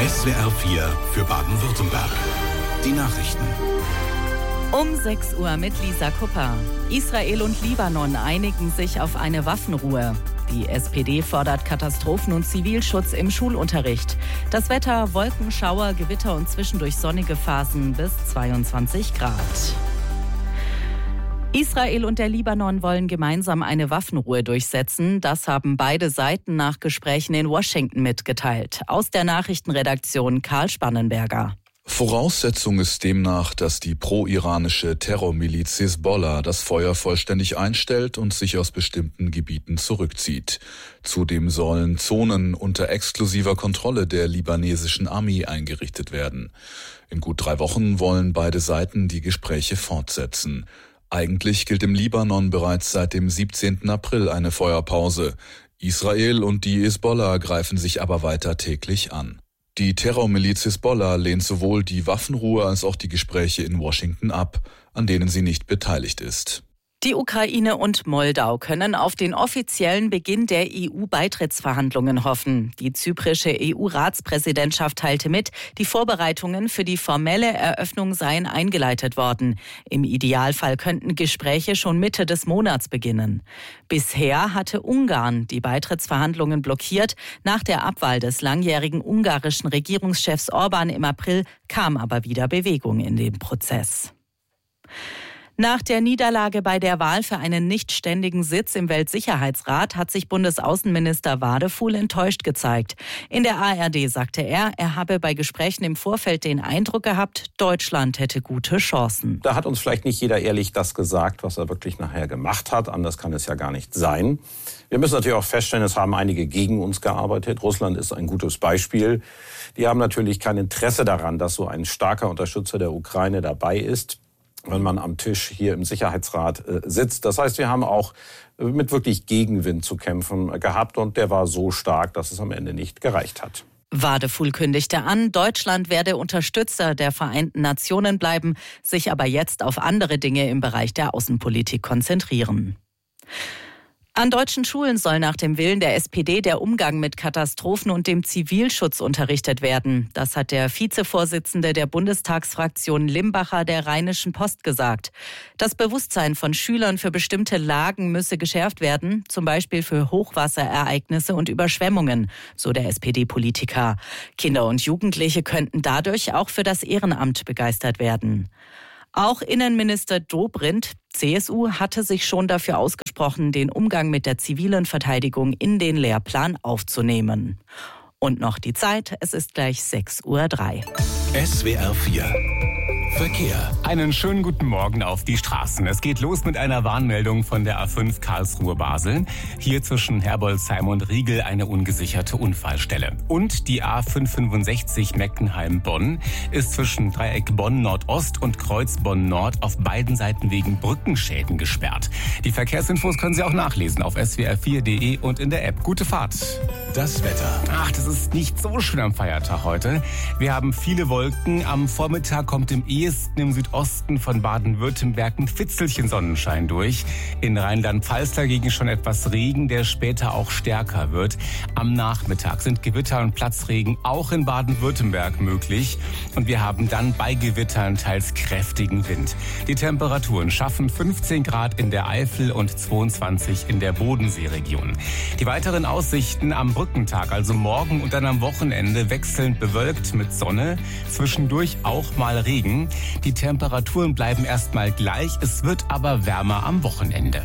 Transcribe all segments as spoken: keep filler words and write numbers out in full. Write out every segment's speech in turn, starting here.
S W R vier für Baden-Württemberg. Die Nachrichten. Um sechs Uhr mit Lisa Kupper. Israel und Libanon einigen sich auf eine Waffenruhe. Die S P D fordert Katastrophen- und Zivilschutz im Schulunterricht. Das Wetter: Wolken, Schauer, Gewitter und zwischendurch sonnige Phasen bis zweiundzwanzig Grad. Israel und der Libanon wollen gemeinsam eine Waffenruhe durchsetzen. Das haben beide Seiten nach Gesprächen in Washington mitgeteilt. Aus der Nachrichtenredaktion Karl Spannenberger. Voraussetzung ist demnach, dass die pro-iranische Terrormiliz Hisbollah das Feuer vollständig einstellt und sich aus bestimmten Gebieten zurückzieht. Zudem sollen Zonen unter exklusiver Kontrolle der libanesischen Armee eingerichtet werden. In gut drei Wochen wollen beide Seiten die Gespräche fortsetzen. Eigentlich gilt im Libanon bereits seit dem siebzehnten April eine Feuerpause. Israel und die Hisbollah greifen sich aber weiter täglich an. Die Terrormiliz Hisbollah lehnt sowohl die Waffenruhe als auch die Gespräche in Washington ab, an denen sie nicht beteiligt ist. Die Ukraine und Moldau können auf den offiziellen Beginn der E U-Beitrittsverhandlungen hoffen. Die zyprische E U-Ratspräsidentschaft teilte mit, die Vorbereitungen für die formelle Eröffnung seien eingeleitet worden. Im Idealfall könnten Gespräche schon Mitte des Monats beginnen. Bisher hatte Ungarn die Beitrittsverhandlungen blockiert. Nach der Abwahl des langjährigen ungarischen Regierungschefs Orbán im April kam aber wieder Bewegung in den Prozess. Nach der Niederlage bei der Wahl für einen nichtständigen Sitz im Weltsicherheitsrat hat sich Bundesaußenminister Wadefuhl enttäuscht gezeigt. In der A R D sagte er, er habe bei Gesprächen im Vorfeld den Eindruck gehabt, Deutschland hätte gute Chancen. Da hat uns vielleicht nicht jeder ehrlich das gesagt, was er wirklich nachher gemacht hat. Anders kann es ja gar nicht sein. Wir müssen natürlich auch feststellen, es haben einige gegen uns gearbeitet. Russland ist ein gutes Beispiel. Die haben natürlich kein Interesse daran, dass so ein starker Unterstützer der Ukraine dabei ist, wenn man am Tisch hier im Sicherheitsrat äh, sitzt. Das heißt, wir haben auch äh, mit wirklich Gegenwind zu kämpfen gehabt und der war so stark, dass es am Ende nicht gereicht hat. Wadefuhl kündigte an, Deutschland werde Unterstützer der Vereinten Nationen bleiben, sich aber jetzt auf andere Dinge im Bereich der Außenpolitik konzentrieren. An deutschen Schulen soll nach dem Willen der S P D der Umgang mit Katastrophen und dem Zivilschutz unterrichtet werden. Das hat der Vizevorsitzende der Bundestagsfraktion Limbacher der Rheinischen Post gesagt. Das Bewusstsein von Schülern für bestimmte Lagen müsse geschärft werden, zum Beispiel für Hochwasserereignisse und Überschwemmungen, so der S P D-Politiker. Kinder und Jugendliche könnten dadurch auch für das Ehrenamt begeistert werden. Auch Innenminister Dobrindt, C S U, hatte sich schon dafür ausgesprochen, den Umgang mit der zivilen Verteidigung in den Lehrplan aufzunehmen. Und noch die Zeit, es ist gleich sechs Uhr drei. S W R vier Verkehr. Einen schönen guten Morgen auf die Straßen. Es geht los mit einer Warnmeldung von der A fünf Karlsruhe-Basel. Hier zwischen Herbolzheim und Riegel eine ungesicherte Unfallstelle. Und die A fünfhundertfünfundsechzig Meckenheim-Bonn ist zwischen Dreieck Bonn-Nordost und Kreuz Bonn-Nord auf beiden Seiten wegen Brückenschäden gesperrt. Die Verkehrsinfos können Sie auch nachlesen auf S W R vier Punkt de und in der App. Gute Fahrt. Das Wetter. Ach, das ist nicht so schön am Feiertag heute. Wir haben viele Wolken. Am Vormittag kommt im ehesten im Südosten von Baden-Württemberg ein Fitzelchen Sonnenschein durch. In Rheinland-Pfalz dagegen schon etwas Regen, der später auch stärker wird. Am Nachmittag sind Gewitter und Platzregen auch in Baden-Württemberg möglich. Und wir haben dann bei Gewittern teils kräftigen Wind. Die Temperaturen schaffen fünfzehn Grad in der Eifel und zweiundzwanzig in der Bodenseeregion. Die weiteren Aussichten am Brückentag, also morgen und dann am Wochenende, wechselnd bewölkt mit Sonne, zwischendurch auch mal Regen. Die Temperaturen bleiben erstmal gleich, es wird aber wärmer am Wochenende.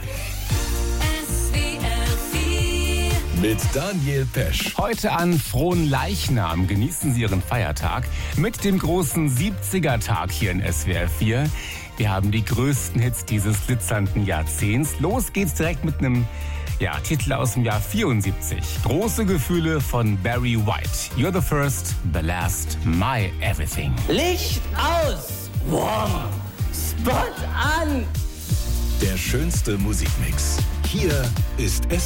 Mit Daniel Pesch. Heute an Frohen Leichnam genießen Sie Ihren Feiertag mit dem großen siebziger-Tag hier in S W R vier. Wir haben die größten Hits dieses glitzernden Jahrzehnts. Los geht's direkt mit einem ja, Titel aus dem Jahr vierundsiebzig. Große Gefühle von Barry White. You're the first, the last, my everything. Licht aus! Wow! Spot an! Der schönste Musikmix. Hier ist S